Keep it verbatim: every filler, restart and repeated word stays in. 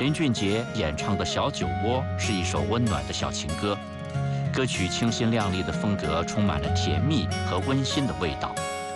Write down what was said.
林俊杰演唱的《小酒窝》是一首温暖的小情歌，歌曲清新亮丽的风格充满了甜蜜和温馨的味道。